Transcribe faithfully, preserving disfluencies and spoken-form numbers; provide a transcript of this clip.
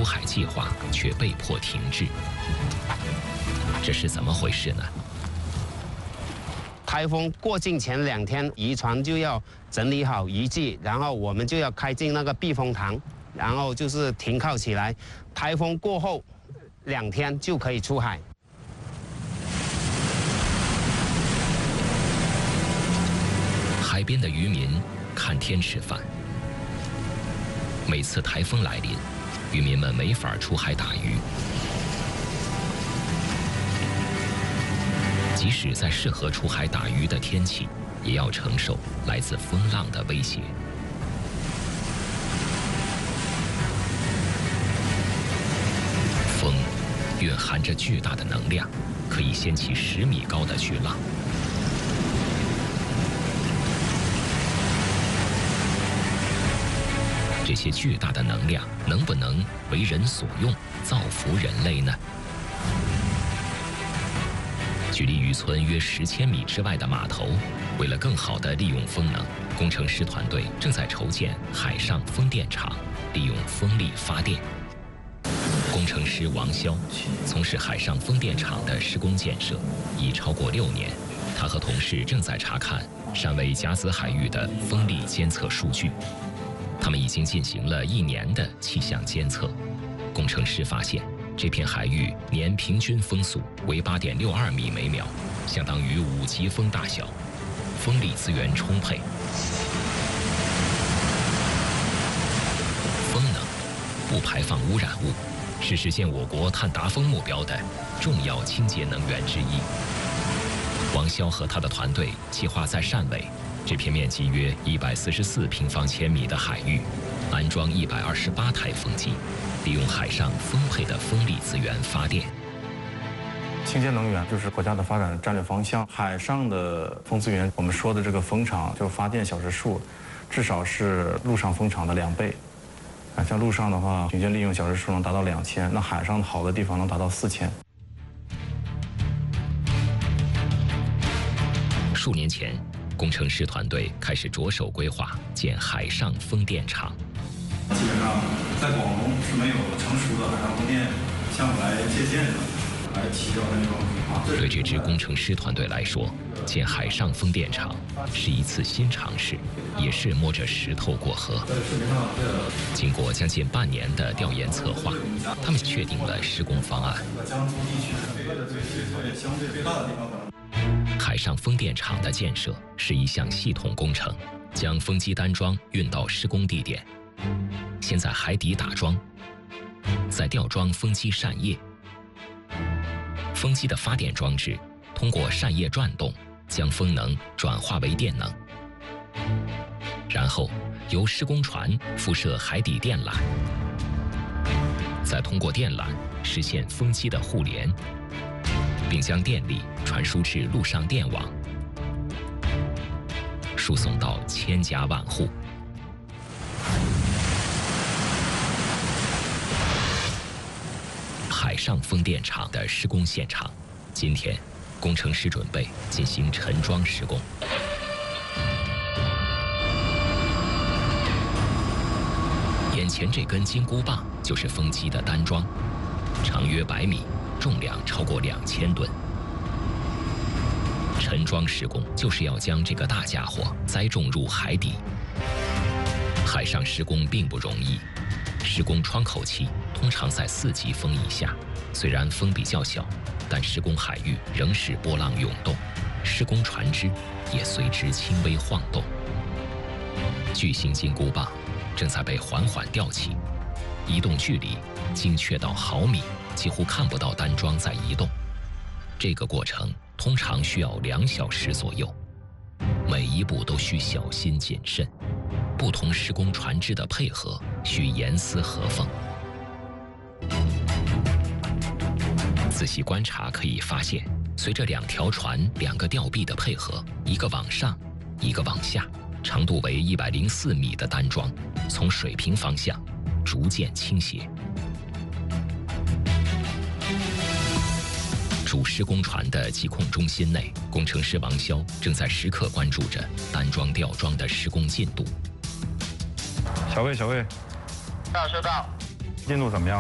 出海计划却被迫停滞，这是怎么回事呢？ 台风过境前两天，渔船就要整理好渔具，然后我们就要开进那个避风塘，然后就是停靠起来。台风过后两天就可以出海。 海边的渔民看天吃饭。每次台风来临，渔民们没法出海打鱼。即使在适合出海打鱼的天气，也要承受来自风浪的威胁。风蕴含着巨大的能量，可以掀起十米高的巨浪。这些巨大的能量能不能为人所用，造福人类呢？距离渔村约十千米之外的码头，为了更好地利用风能，工程师团队正在筹建海上风电场，利用风力发电。工程师王潇从事海上风电场的施工建设已超过六年，他和同事正在查看汕尾甲子海域的风力监测数据。他们已经进行了一年的气象监测，工程师发现，这片海域年平均风速为八点六二米每秒，相当于五级风大小，风力资源充沛。风能不排放污染物，是实现我国碳达峰目标的重要清洁能源之一。王潇和他的团队计划在汕尾这片面积约一百四十四平方千米的海域，安装一百二十八台风机，利用海上丰沛的风力资源发电。 清洁能源就是国家的发展战略方向。海上的风资源，我们说的这个风场，就发电小时数，至少是陆上风场的两倍。啊，像陆上的话，平均利用小时数能达到两千，那海上好的地方能达到四千。 数年前，工程师团队开始着手规划建海上风电场。 基本上，在广东是没有成熟的海上风电项目来借鉴的，来提高那种啊。 对这支工程师团队来说，建海上风电场是一次新尝试，也是摸着石头过河。经过将近半年的调研策划，他们确定了施工方案。 江苏地区的最最相对最大的地方。 海上风电场的建设是一项系统工程，将风机单桩运到施工地点，先在海底打桩，再吊装风机扇叶。风机的发电装置通过扇叶转动，将风能转化为电能，然后由施工船附设海底电缆，再通过电缆实现风机的互联，并将电力传输至陆上电网，输送到千家万户。海上风电场的施工现场，今天，工程师准备进行沉桩施工。眼前这根金箍棒就是风机的单桩，长约百米，重量超过两千吨。沉桩施工就是要将这个大家伙栽种入海底。海上施工并不容易，施工窗口期通常在四级风以下，虽然风比较小，但施工海域仍是波浪涌动，施工船只也随之轻微晃动。巨型金箍棒正在被缓缓吊起，移动距离精确到毫米，几乎看不到单桩在移动。这个过程通常需要两小时左右，每一步都需小心谨慎，不同施工船只的配合需严丝合缝。仔细观察可以发现，随着两条船两个吊臂的配合，一个往上，一个往下，长度为一百零四米的单桩从水平方向逐渐倾斜。主施工船的机控中心内，工程师王潇正在时刻关注着单桩吊桩的施工进度。 小魏，小魏， 到收到。 进度怎么样？